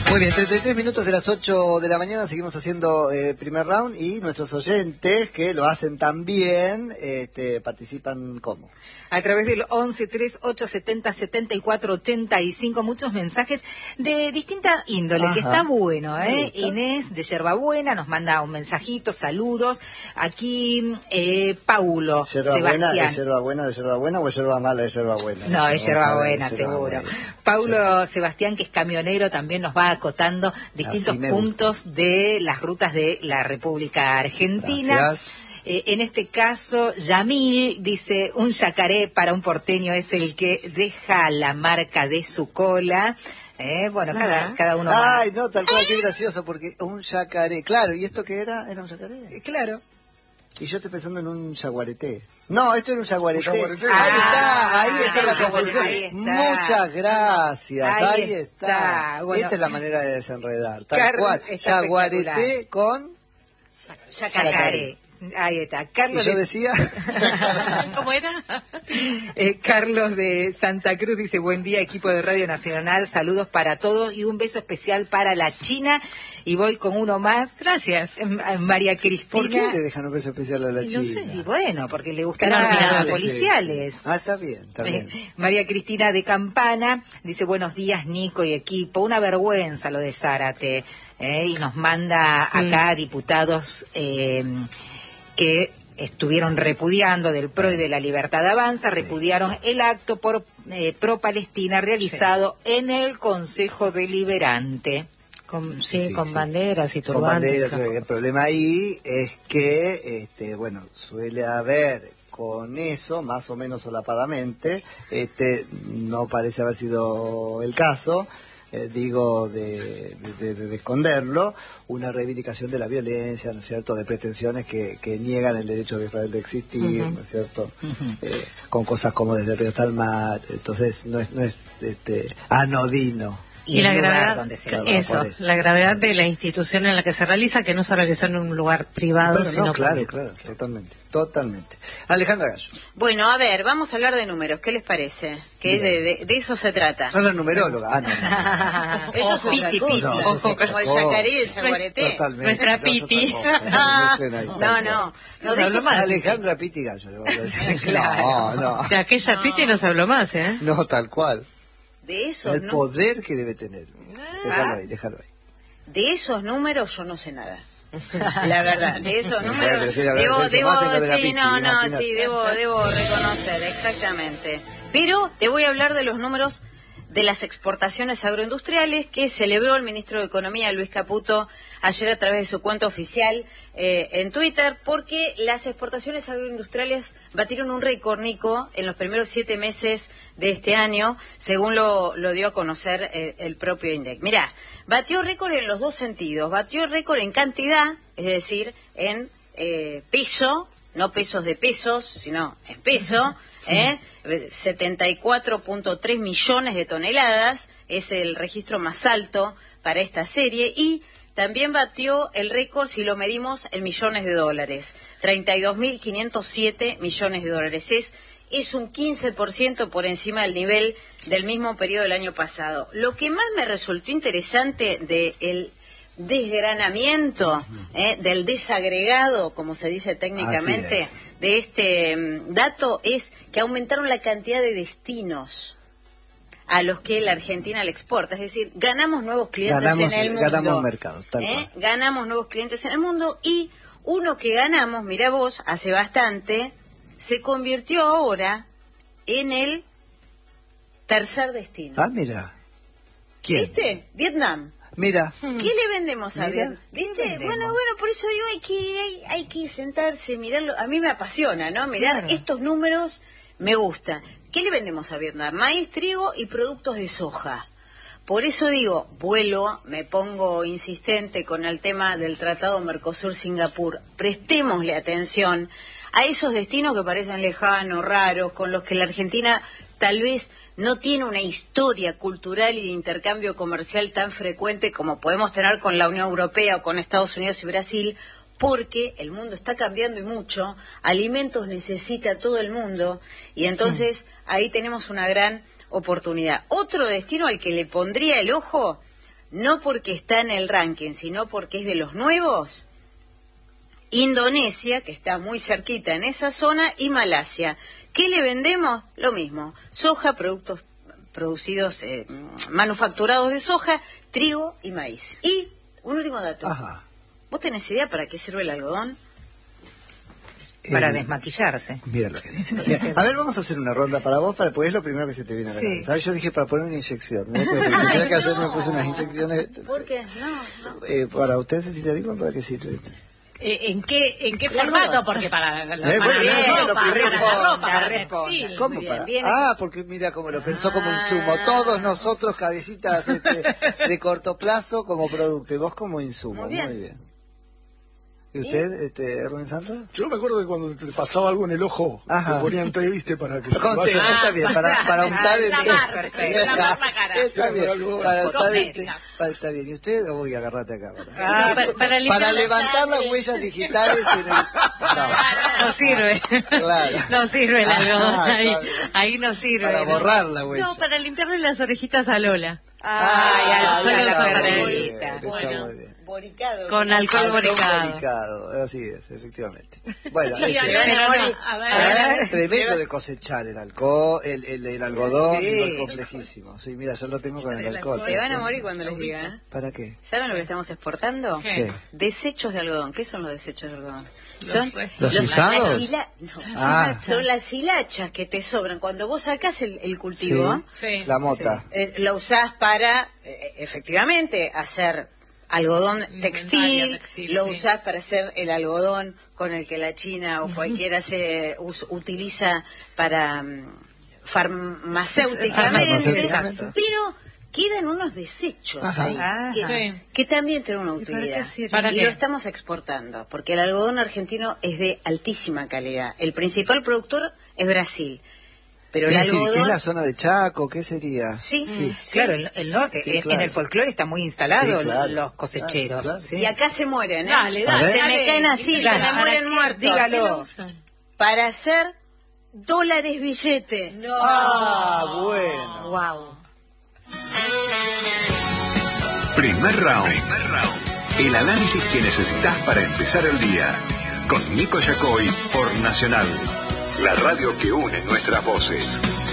Muy bien, 33 minutos de las 8 de la mañana, seguimos haciendo primer round y nuestros oyentes que lo hacen tan bien, participan ¿cómo? A través del 11-3870-7485, muchos mensajes de distinta índole. Ajá. Que está bueno, ¿eh? Inés de Yerbabuena nos manda un mensajito, saludos. Aquí Paulo Sebastián. ¿Es yerba buena de yerba buena o es yerba mala de yerba buena? No, es yerba buena, seguro. Paulo Sebastián, que es camionero, también nos va acotando distintos puntos de las rutas de la República Argentina. Gracias. En este caso, Yamil dice, un yacaré para un porteño es el que deja la marca de su cola. Bueno, cada uno... Ay, no, tal cual, qué gracioso, porque un yacaré, claro, ¿y esto qué era? ¿Era un yacaré? Claro. Y yo estoy pensando en un yaguareté. No, esto era un yaguareté. Ahí está la confusión. Muchas gracias, ahí está. Bueno, esta es la manera de desenredar, tal cual. Yaguareté con... Yacaré. Ahí está. Carlos. ¿Y yo decía? ¿Cómo era? Carlos de Santa Cruz dice, buen día equipo de Radio Nacional, saludos para todos y un beso especial para la China. Y voy con uno más. Gracias. María Cristina. ¿Por qué le dejan un beso especial a la China? No sé, y bueno, porque le gustan las policiales. Ah, está bien, está bien. María Cristina de Campana dice, buenos días Nico y equipo, una vergüenza lo de Zárate. Y nos manda acá diputados que estuvieron repudiando del PRO y de la Libertad Avanza, repudiaron el acto por pro-Palestina realizado en el Consejo Deliberante. Con banderas y turbantes. Con banderas, el problema ahí es que, suele haber con eso, más o menos solapadamente, no parece haber sido el caso, de esconderlo, una reivindicación de la violencia, ¿no es cierto?, de pretensiones que niegan el derecho de Israel de existir, ¿no es cierto?, con cosas como desde el río hasta el mar, entonces no es anodino. Y la gravedad, la gravedad de la institución en la que se realiza, que no se realizó en un lugar privado, sino público. Claro, totalmente. Alejandra Gallo. Bueno, a ver, vamos a hablar de números, ¿qué les parece? Que de eso se trata. Sos la numeróloga. Eso es piti, como el yacaré y el yaguareté. Nuestra piti. No, de eso más. Alejandra Piti Gallo. No. De aquella piti no se habló más, ¿eh? No, tal cual. De esos el poder que debe tener. Déjalo ahí. De esos números yo no sé nada. La verdad, de esos números debo reconocer, exactamente. Pero te voy a hablar de los números de las exportaciones agroindustriales que celebró el ministro de Economía, Luis Caputo, ayer a través de su cuenta oficial en Twitter, porque las exportaciones agroindustriales batieron un récord, Nico, en los primeros 7 meses de este año, según lo dio a conocer el propio INDEC. Mirá, batió récord en los dos sentidos, batió récord en cantidad, es decir, en peso, no pesos de pesos, sino en peso, 74.3 millones de toneladas, es el registro más alto para esta serie, y también batió el récord si lo medimos en millones de dólares, 32.507 millones de dólares. Es un 15% por encima del nivel del mismo periodo del año pasado. Lo que más me resultó interesante del desgranamiento, del desagregado, como se dice técnicamente, de este dato, es que aumentaron la cantidad de destinos a los que la Argentina le exporta. Es decir, ganamos nuevos clientes en el mundo. Ganamos mercado, tal cual. Ganamos nuevos clientes en el mundo, y uno que ganamos, mirá vos, hace bastante, se convirtió ahora en el tercer destino. Ah, mira. ¿Quién? ¿Viste? Vietnam. Mira. ¿Qué le vendemos a Vietnam? ¿Viste? Bueno, por eso digo, hay que sentarse, mirarlo. A mí me apasiona, ¿no? Mirar estos números, me gusta. ¿Qué le vendemos a Vietnam? Maíz, trigo y productos de soja. Por eso digo, me pongo insistente con el tema del Tratado Mercosur-Singapur. Prestémosle atención a esos destinos que parecen lejanos, raros, con los que la Argentina tal vez no tiene una historia cultural y de intercambio comercial tan frecuente como podemos tener con la Unión Europea o con Estados Unidos y Brasil, porque el mundo está cambiando y mucho, alimentos necesita todo el mundo, y entonces ahí tenemos una gran oportunidad. Otro destino al que le pondría el ojo, no porque está en el ranking, sino porque es de los nuevos, Indonesia, que está muy cerquita en esa zona, y Malasia. ¿Qué le vendemos? Lo mismo, soja, productos producidos, manufacturados de soja, trigo y maíz. Y un último dato. Ajá. ¿Vos tenés idea para qué sirve el algodón? Para desmaquillarse. Mira lo que dice. Mira, a ver, vamos a hacer una ronda para vos, porque es lo primero que se te viene a la cabeza. ¿Sabes? Yo dije para poner una inyección. ¿No? Porque que ayer me puse unas inyecciones. ¿Por qué? No. Para usted, Cecilia, digo, ¿para qué sirve? ¿En qué formato? Porque para la ropa, textil. ¿Cómo para? Porque mira cómo lo pensó como insumo. Todos nosotros, cabecitas de corto plazo, como producto. Y vos como insumo. Muy bien. ¿Y usted, Rubén Santos? Yo me acuerdo que cuando te pasaba algo en el ojo, te ponían té, ¿viste? Para que está bien, para untar el... Está bien, para untar está bien. ¿Y usted? Voy a agarrarte acá. Para levantar las huellas digitales en el... No sirve. Claro. No sirve el algodón. Ahí no sirve. Para borrar la huella. No, para limpiarle las orejitas a Lola. La perrita. Bueno. Boricado, con alcohol boricado. Así es, efectivamente. Bueno, tremendo de cosechar el alcohol, el algodón, es complejísimo. Sí, mira, yo lo tengo con el alcohol. Se van a morir cuando les diga. ¿Para qué? ¿Saben lo que estamos exportando? ¿Qué? Desechos de algodón. ¿Qué son los desechos de algodón? Son los usados. Son las hilachas que te sobran cuando vos sacás el cultivo. Sí. La mota. Lo usás para, efectivamente, hacer algodón textil, lo usás para hacer el algodón con el que la China o cualquiera se utiliza para farmacéuticamente, pero quedan unos desechos ahí que también tienen una utilidad y lo estamos exportando porque el algodón argentino es de altísima calidad. El principal productor es Brasil. Pero el algodón... ¿Qué es la zona de Chaco? ¿Qué sería? Sí. Claro, el norte, en el folclore está muy instalado los cosecheros. Claro. Y acá se mueren, ¿eh? Dale, se me caen así, se me mueren muertos. Dígalo. Para hacer dólares billete. No. Bueno. Wow. Primer round. El análisis que necesitas para empezar el día. Con Nico Yacoy por Nacional. La radio que une nuestras voces.